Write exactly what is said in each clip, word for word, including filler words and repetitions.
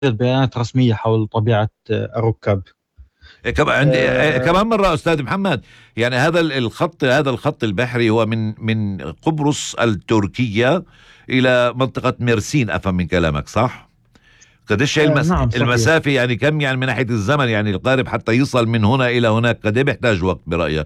بيانات رسمية حول طبيعة الركاب. كمان عندي أه كمان مرة أستاذ محمد، يعني هذا الخط هذا الخط البحري هو من من قبرص التركية إلى منطقة ميرسين، أفهم من كلامك صح؟ قديش هي أه المس... نعم صحيح. المسافة، يعني كم يعني من ناحية الزمن، يعني القارب حتى يصل من هنا إلى هناك قد إيه بيحتاج وقت برأيك؟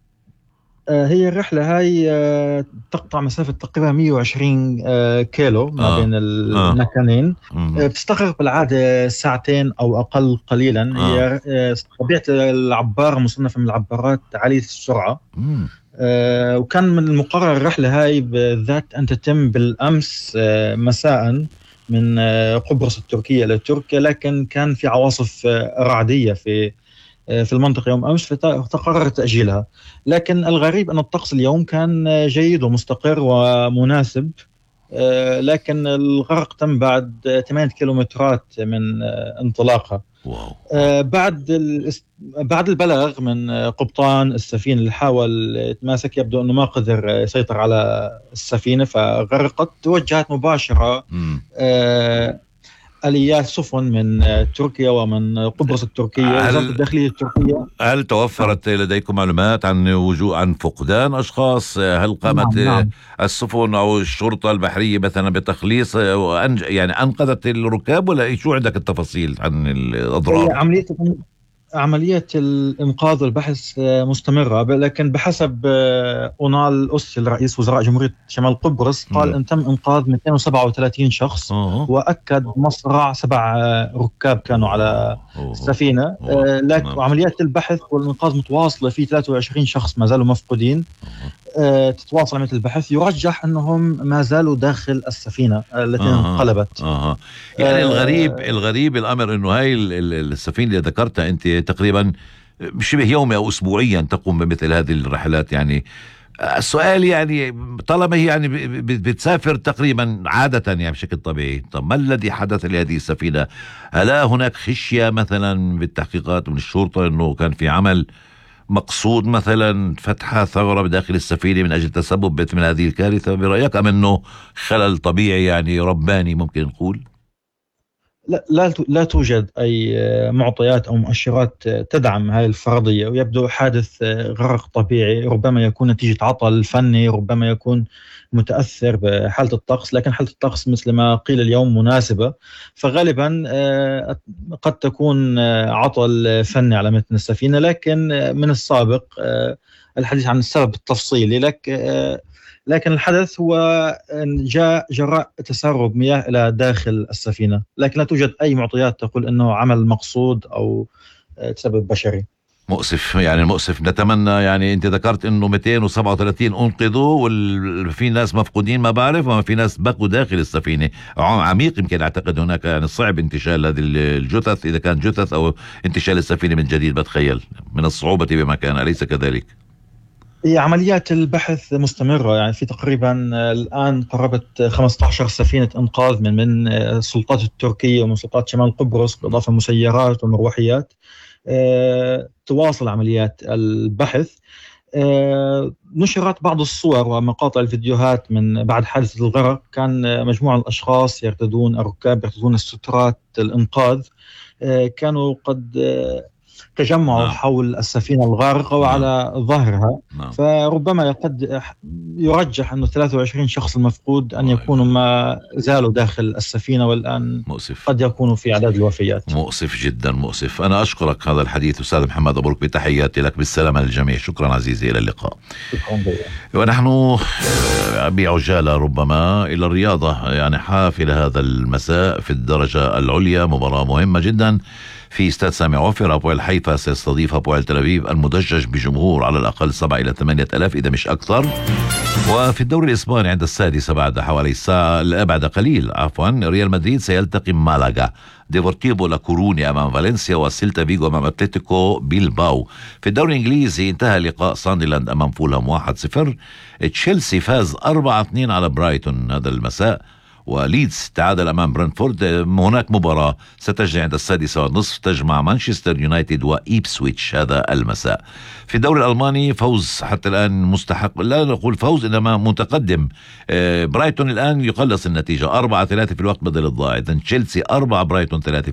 أه هي الرحلة هاي أه تقطع مسافة تقريبا مئة وعشرين أه كيلو ما آه بين آه المكانين. أه مم. بتستغرق بالعادة ساعتين أو أقل قليلا. آه هي أه طبيعة العبارة مصنفة من العبارات عالية السرعة. مم. أه وكان من المقرر الرحلة هاي بالذات أن تتم بالأمس أه مساء من أه قبرص التركية إلى تركيا، لكن كان في عواصف أه رعدية في في المنطقة يوم أمس، فتقرر تأجيلها. لكن الغريب أن الطقس اليوم كان جيد ومستقر ومناسب. آه، لكن الغرق تم بعد ثمانية كيلومترات من آه، انطلاقها. واو واو. آه، بعد الاس- بعد البلاغ من آه، قبطان السفينة اللي حاول يتماسك، يبدو أنه ما قدر يسيطر على السفينة فغرقت. توجهت مباشرة مم. آه، آليات سفن من آه، تركيا ومن قبرص التركية. وزارة هل الداخلية التركية. هل نعم توفرت لديكم معلومات عن وجود عن فقدان أشخاص؟ هل قامت نعم نعم. السفن أو الشرطة البحرية مثلا بتخليص وأنج يعني أنقذت الركاب، ولا إيه؟ شو عندك التفاصيل عن هي الأضرار؟ عملية عملية الإنقاذ والبحث آه، مستمرة، ب- لكن بحسب آه، أونال أوسل رئيس وزراء جمهورية شمال قبرص، قال مم. أن تم إنقاذ مئتين وسبعة وثلاثين شخص. أوه. وأكد مصرع سبع آه، ركاب كانوا على أوه. أوه. السفينة. أوه. آه، لكن نعم. وعمليات البحث والإنقاذ متواصلة في ثلاثة وعشرين شخص ما زالوا مفقودين. أوه. آه، تتواصل عملية البحث. يرجح أنهم ما زالوا داخل السفينة آه، التي اها انقلبت. اها. يعني الغريب آه، الغريب الامر انه هاي ال- ال- السفينه اللي ذكرتها انت تقريبا شبه يومي او اسبوعيا تقوم بمثل هذه الرحلات. يعني السؤال، يعني طالما هي يعني ب- ب- بتسافر تقريبا عادة يعني بشكل طبيعي، طب ما الذي حدث لهذه السفينة؟ هل هناك خشية مثلا بالتحقيقات من الشرطة انه كان في عمل مقصود، مثلا فتح ثغرة بداخل السفينة من أجل تسبب بمثل هذه الكارثة برأيك، أم أنه خلل طبيعي يعني رباني ممكن نقول؟ لا لا لا توجد أي معطيات أو مؤشرات تدعم هذه الفرضية. ويبدو حادث غرق طبيعي، ربما يكون نتيجة عطل فني، ربما يكون متأثر بحالة الطقس. لكن حالة الطقس مثل ما قيل اليوم مناسبة، فغالبا آه، قد تكون آه، عطل فني على متن السفينة. لكن آه، من السابق آه، الحديث عن السبب التفصيلي. لك آه، لكن الحدث هو جاء جراء تسرب مياه إلى داخل السفينة، لكن لا توجد أي معطيات تقول أنه عمل مقصود أو تسبب بشري. مؤسف، يعني مؤسف. نتمنى، يعني انت ذكرت انه مئتين وسبعة وثلاثين انقذوا وفي ناس مفقودين، ما بعرف، وما في ناس بقوا داخل السفينة. عم- عميق يمكن، اعتقد هناك يعني صعب انتشال هذه الجثث، اذا كان جثث او انتشال السفينة من جديد، بتخيل من الصعوبة بمكان، أليس كذلك؟ هي عمليات البحث مستمرة. يعني في تقريبا الآن قرابة خمسة عشر سفينة إنقاذ من من السلطات التركية ومن سلطات شمال قبرص، بالإضافة مسيرات ومروحيات. آه، تواصل عمليات البحث. آه، نشرت بعض الصور ومقاطع الفيديوهات من بعد حادثة الغرق. كان آه، مجموعة من الأشخاص يرتدون الركاب يرتدون السترات الإنقاذ. آه، كانوا قد آه، تجمعوا نعم حول السفينة الغارقة نعم وعلى ظهرها. نعم. فربما قد يرجح أنه ثلاثة وعشرين شخص المفقود أن الله يكونوا يكون. ما زالوا داخل السفينة، والآن مؤسف. قد يكونوا في أعداد الوفيات. مؤسف جدا مؤسف. أنا أشكرك هذا الحديث أستاذ محمد أبو ركبي، تحياتي لك، بالسلامة للجميع. شكرا عزيزي، إلى اللقاء. شكرا جزيلا. ونحن آه، بعجالة ربما إلى الرياضة. يعني حافل هذا المساء في الدرجة العليا مباراة مهمة جدا في استاد سامي عوفر. أبوال حيفا سيستضيف أبوال تل أبيب المدجج بجمهور على الأقل سبعة إلى ثمانية ألاف إذا مش أكثر. وفي الدوري الإسباني عند السادسة بعد حوالي ساعة، لا، بعد قليل عفوا، ريال مدريد سيلتقي مالاغا، ديفورتيفو لاكورونيا أمام فالنسيا، وسيلتا فيغو أمام أتلتيكو بيلباو. في الدوري الإنجليزي انتهى لقاء ساندرلاند أمام فولهام واحد صفر. تشيلسي فاز أربعة اثنين على برايتون هذا المساء. وليدز تعادل أمام برنتفورد. هناك مباراة ستجري عند السادسة والنصف تجمع مانشستر يونايتد وإيبسويتش هذا المساء. في الدوري الألماني فوز حتى الآن مستحق، لا نقول فوز إنما متقدم. برايتون الآن يقلص النتيجة أربعة ثلاثة في الوقت بدل الضائع. إذن تشيلسي أربعة برايتون ثلاثة.